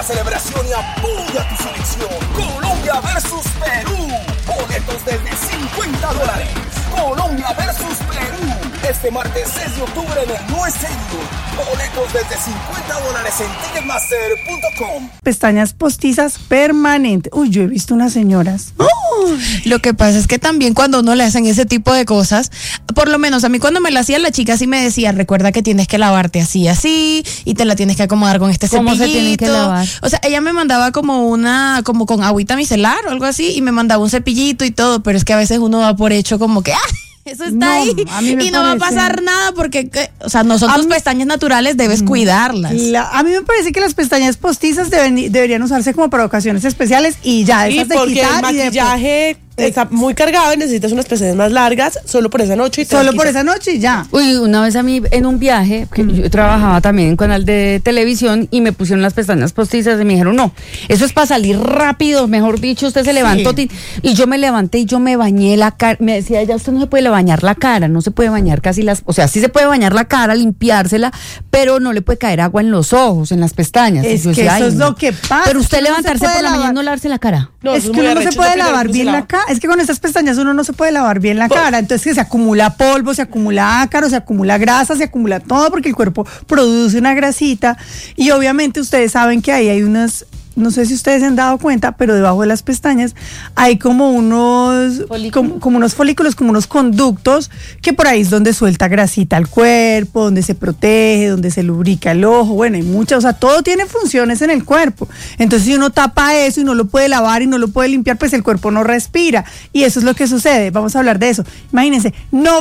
celebración y apoya tu selección. Colombia versus Perú. Boletos desde $50. Colombia versus Perú. Este martes 6 de octubre en el No Estadio. Boletos desde $50 en Ticketmaster.com. Pestañas postizas permanentes. Uy, yo he visto unas señoras. Lo que pasa es que también cuando uno le hacen ese tipo de cosas, por lo menos a mí cuando me lo hacía la chica sí me decía, recuerda que tienes que lavarte así, y te la tienes que acomodar con este cepillito. ¿Cómo se tienen que lavar? O sea, ella me mandaba como con agüita micelar o algo así, y me mandaba un cepillito y todo, pero es que a veces uno da por hecho como que, eso está ahí y no va a pasar nada porque, o sea, no son tus pestañas naturales, debes cuidarlas. A mí me parece que las pestañas postizas deberían usarse como para ocasiones especiales y ya, esas de porque quitar el maquillaje está muy cargado y necesitas unas pestañas más largas solo por esa noche. Solo por esa noche y ya. Uy, una vez a mí en un viaje, que yo trabajaba también en un canal de televisión y me pusieron las pestañas postizas y me dijeron, no, eso es para salir rápido, mejor dicho, usted se levantó y yo me levanté y yo me bañé la cara. Me decía ella, usted no se puede bañar la cara, no se puede bañar casi o sea, sí se puede bañar la cara, limpiársela, pero no le puede caer agua en los ojos, en las pestañas. Es que eso es lo que pasa. Pero usted levantarse por la mañana y no lavarse la cara. No, es que uno no se puede lavar bien la cara. Es que con estas pestañas uno no se puede lavar bien la cara. Entonces que se acumula polvo, se acumula ácaro, se acumula grasa, se acumula todo porque el cuerpo produce una grasita. Y obviamente ustedes saben que ahí hay unas, no sé si ustedes se han dado cuenta, pero debajo de las pestañas hay como unos como unos folículos, como unos conductos, que por ahí es donde suelta grasita al cuerpo, donde se protege, donde se lubrica el ojo. Bueno, hay muchas, o sea, todo tiene funciones en el cuerpo. Entonces, si uno tapa eso y no lo puede lavar y no lo puede limpiar, pues el cuerpo no respira. Y eso es lo que sucede. Vamos a hablar de eso. Imagínense,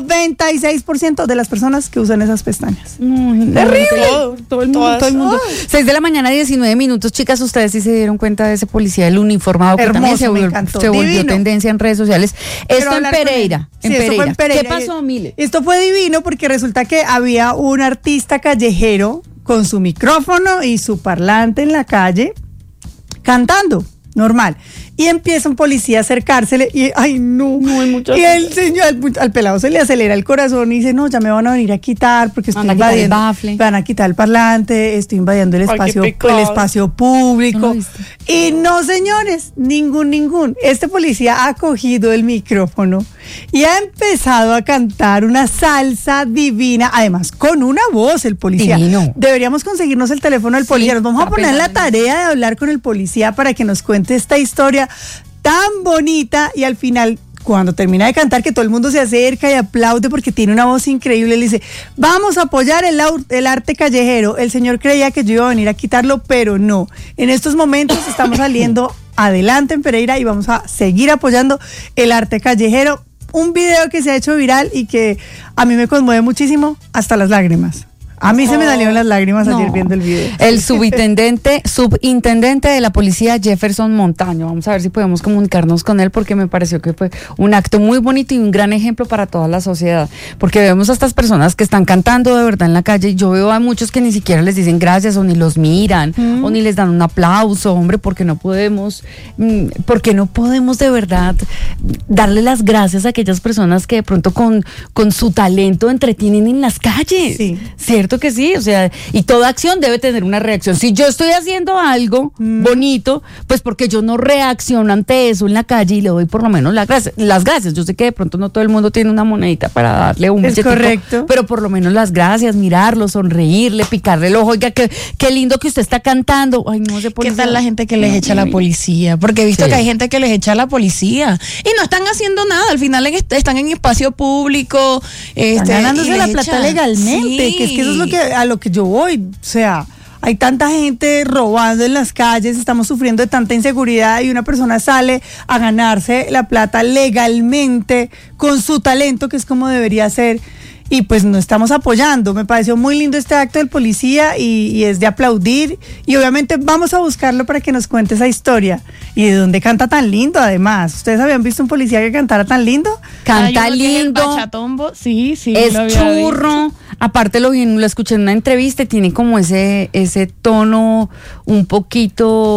96% de las personas que usan esas pestañas. Terrible. Todo el mundo. 6 de la mañana, 19 minutos, chicas, ustedes sí se dieron cuenta de ese policía del uniformado que hermoso, también se volvió tendencia en redes sociales. Esto en Pereira. Esto fue en Pereira. ¿Qué pasó, Mile? Esto fue divino porque resulta que había un artista callejero con su micrófono y su parlante en la calle cantando, normal. Y empieza un policía a acercársele y, ay, no. Y el señor, al pelado se le acelera el corazón y dice, no, ya me van a venir a quitar porque estoy invadiendo. Van a quitar el parlante, estoy invadiendo el espacio público. Y no, señores, ningún. Este policía ha cogido el micrófono y ha empezado a cantar una salsa divina, además con una voz el policía. Divino. Deberíamos conseguirnos el teléfono del policía. Nos vamos a poner en la tarea de hablar con el policía para que nos cuente esta historia tan bonita y al final, cuando termina de cantar, que todo el mundo se acerca y aplaude porque tiene una voz increíble, le dice, vamos a apoyar el arte callejero. El señor creía que yo iba a venir a quitarlo, pero no. En estos momentos estamos saliendo adelante en Pereira y vamos a seguir apoyando el arte callejero. Un video que se ha hecho viral y que a mí me conmueve muchísimo hasta las lágrimas. A mí se me salieron las lágrimas ayer viendo el video. El subintendente de la policía, Jefferson Montaño. Vamos a ver si podemos comunicarnos con él porque me pareció que fue un acto muy bonito y un gran ejemplo para toda la sociedad. Porque vemos a estas personas que están cantando de verdad en la calle y yo veo a muchos que ni siquiera les dicen gracias o ni los miran o ni les dan un aplauso. Hombre, porque no podemos de verdad darle las gracias a aquellas personas que de pronto con su talento entretienen en las calles. Sí. ¿Cierto que sí? O sea, y toda acción debe tener una reacción. Si yo estoy haciendo algo bonito, pues porque yo no reacciono ante eso en la calle y le doy por lo menos las gracias. Yo sé que de pronto no todo el mundo tiene una monedita para darle un billetico, correcto, pero por lo menos las gracias, mirarlo, sonreírle, picarle el ojo. Oiga, qué lindo que usted está cantando. Ay, no sé por qué tal la gente que les echa a la policía, porque he visto que hay gente que les echa a la policía y no están haciendo nada. Al final están en espacio público, están ganándose la plata legalmente, que es que eso es a lo que yo voy. O sea, hay tanta gente robando en las calles, estamos sufriendo de tanta inseguridad y una persona sale a ganarse la plata legalmente con su talento, que es como debería ser. Y pues no estamos apoyando. Me pareció muy lindo este acto del policía y es de aplaudir. Y obviamente vamos a buscarlo para que nos cuente esa historia. Y de dónde canta tan lindo, además. ¿Ustedes habían visto un policía que cantara tan lindo? Canta lindo. Es Pachatombo. Sí. Es churro. Aparte lo escuché en una entrevista y tiene como ese tono un poquito